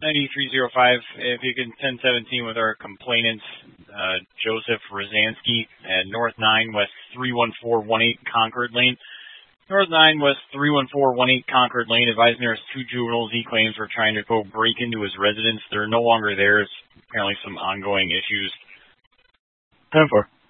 9305, if you can 1017 with our complainants, Joseph Rozansky at North 9 West 31418 Concord Lane. North 9 West 31418 Concord Lane, advising there's two juveniles he claims were trying to go break into his residence. They're no longer there. It's apparently some ongoing issues. 10-4.